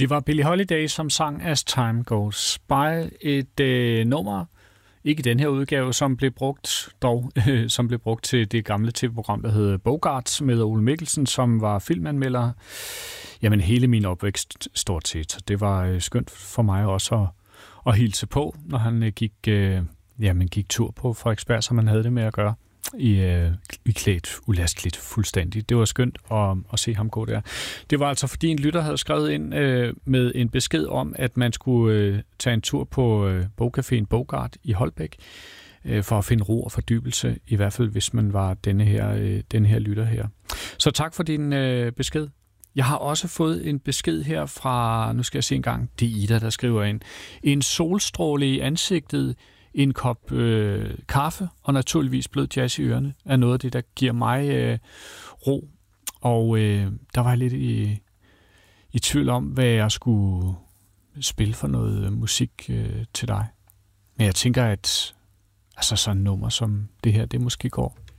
Det var Billie Holiday, som sang As Time Goes By, et nummer, ikke i den her udgave, som blev brugt til det gamle tv-program, der hed Bogart med Ole Mikkelsen, som var filmanmelder. Jamen hele min opvækst stort set, så det var skønt for mig også at hilse på, når han gik tur på Frederiksberg, som man havde det med at gøre. I klædt ulasteligt fuldstændig. Det var skønt at se ham gå der. Det var altså fordi en lytter havde skrevet ind med en besked om, at man skulle tage en tur på bogcaféen Bogart i Holbæk for at finde ro og fordybelse, i hvert fald hvis man var den her lytter her. Så tak for din besked. Jeg har også fået en besked her fra, nu skal jeg se en gang, det er Ida, der skriver ind. En solstråle i ansigtet, en kop kaffe og naturligvis blød jazz i ørerne er noget af det, der giver mig ro. Og der var jeg lidt i tvivl om, hvad jeg skulle spille for noget musik til dig. Men jeg tænker, at altså sådan et nummer som det her, det måske går.